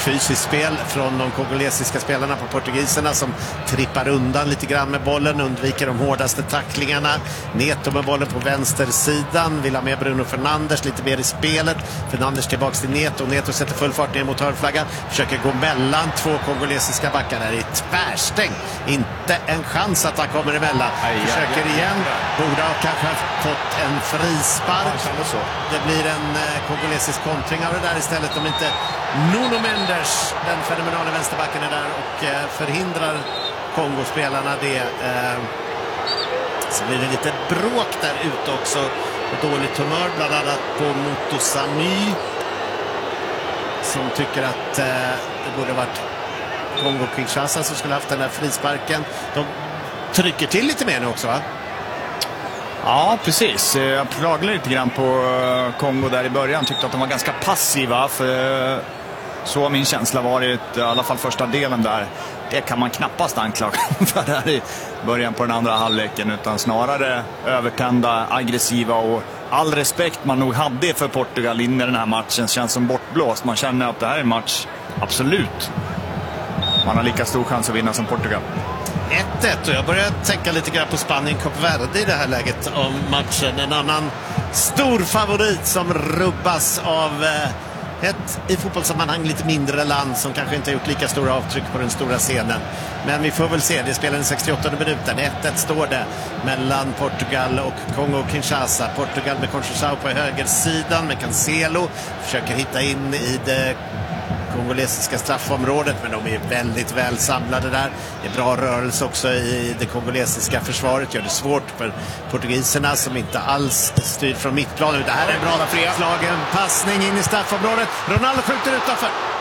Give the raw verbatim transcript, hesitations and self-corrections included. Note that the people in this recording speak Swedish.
fysiskt spel från de kongolesiska spelarna på portugiserna som trippar undan lite grann med bollen, undviker de hårdaste tacklingarna. Neto med bollen på vänstersidan, vill ha med Bruno Fernandes lite mer i spelet. Fernandes tillbaks till Neto, Neto sätter full fart ner mot hörnflaggan, försöker gå mellan två kongolesiska backar där i tvärstäng. Inte en chans att han kommer emellan. Försöker igen, borde ha kanske fått en frispark. Det blir en eh, kongolesisk kontring av det där istället, om inte Nuno Mendes, den fenomenala vänsterbacken, är där och eh, förhindrar Kongospelarna det. Eh, så blir det lite bråk där ute också. Och dåligt humör bland annat på Motosamy, som tycker att eh, det borde varit Kongo-Kinshasa som skulle haft den här frisparken. De trycker till lite mer nu också, va? Ja, precis. Jag klagade lite grann på Kongo där i början. Tyckte att de var ganska passiva. För så min känsla varit, i alla fall första delen där. Det kan man knappast anklaga för där i början på den andra halvleken. Utan snarare övertända, aggressiva, och all respekt man nog hade för Portugal in i den här matchen känns som bortblåst. Man känner att det här är en match, absolut, man har lika stor chans att vinna som Portugal. ett ett, och jag börjar tänka lite grann på Spanien Kap Verde i det här läget om matchen. En annan stor favorit som rubbas av eh, ett i fotbollssammanhang lite mindre land som kanske inte har gjort lika stora avtryck på den stora scenen. Men vi får väl se, det spelar den sextioåttonde minuten. ett ett står det mellan Portugal och Kongo-Kinshasa. Portugal med Conceição på högersidan med Cancelo. Försöker hitta in i det kongolesiska straffområdet, men de är väldigt väl samlade där. Det är bra rörelse också i det kongolesiska försvaret, gör det svårt för portugiserna som inte alls styr från mittplanen. Det här är en bra slagen passning in i straffområdet. Ronaldo skjuter utanför.